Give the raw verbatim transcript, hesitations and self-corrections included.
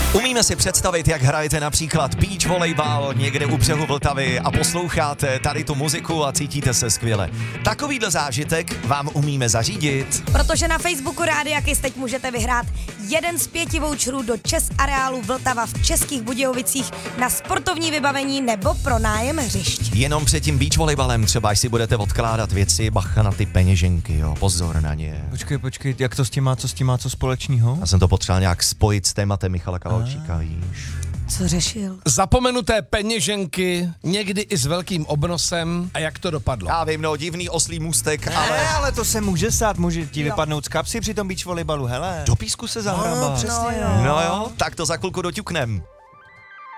Umíme si představit, jak hrajete například beach volejbal někde u břehu Vltavy a posloucháte tady tu muziku a cítíte se skvěle. Takovýhle zážitek vám umíme zařídit. Protože na Facebooku Rádia Kiss teď můžete vyhrát jeden z pěti voucherů do Chess areálu Vltava v Českých Budějovicích na sportovní vybavení nebo pro nájem hřišť. Jenom před tím beach volejbalem třeba, až si budete odkládat věci, bacha na ty peněženky, jo, pozor na ně. Počkej, počkej, jak to s tím má, co s tím má co společného? Já jsem to potřeboval nějak spojit s tématem Michala Kavalčíka, víš. Co řešil? Zapomenuté peněženky, někdy i s velkým obnosem. A jak to dopadlo? Já vím, no, divný oslý můstek, Ale, ale... ale to se může stát, může ti vypadnout z kapsy při tom beach volejbalu, hele. Do písku se zahrabá. No, přesně. No jo, tak to za chvilku doťuknem.